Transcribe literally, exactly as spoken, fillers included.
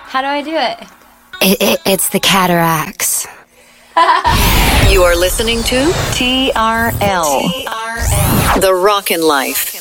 How do I do it? It, it it's the cataracts. You are listening to T R L, T R L, The Rockin' Life.